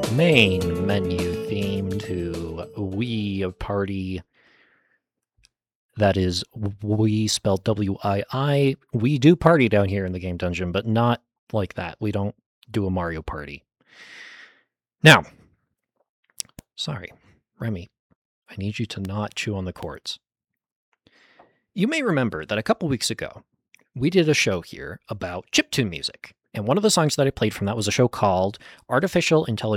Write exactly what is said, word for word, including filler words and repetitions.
Main menu theme to Wii Party. That is Wii spelled W I I. We do party down here in the game dungeon, but not like that. We don't do a Mario Party. Now, sorry, Remy, I need you to not chew on the cords. You may remember that a couple weeks ago, we did a show here about chiptune music. And one of the songs that I played from that was a show called Artificial Intelligence